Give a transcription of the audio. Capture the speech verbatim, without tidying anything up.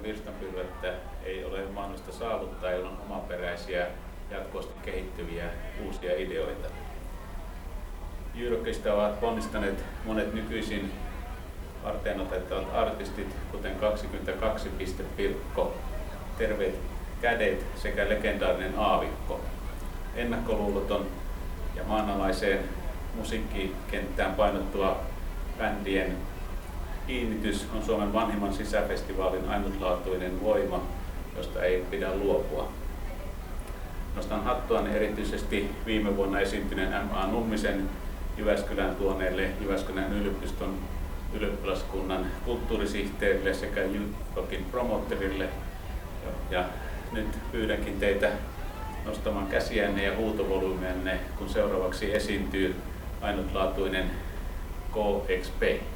virstanpylvättä ei ole mahdollista saavuttaa ilman omaperäisiä, jatkuvasti kehittyviä uusia ideoita. Jyyrokista ovat ponnistaneet monet nykyisin varteenotettavat artistit, kuten kaksikymmentäkaksi piste Pirkko, Terveet kädet sekä legendaarinen Aavikko. Ennakkoluuloton ja maanalaiseen musiikkikenttään painottua bändien kiinnitys on Suomen vanhimman sisäfestivaalin ainutlaatuinen voima, josta ei pidä luopua. Nostan hattuani erityisesti viime vuonna esiintyneen M A Nummisen Jyväskylään tuoneelle Jyväskylän yliopiston ylioppilaskunnan kulttuurisihteerille sekä Jyrokin promotterille. Ja nyt pyydänkin teitä nostamaan käsiänne ja huutovolyymianne, kun seuraavaksi esiintyy ainutlaatuinen K X P.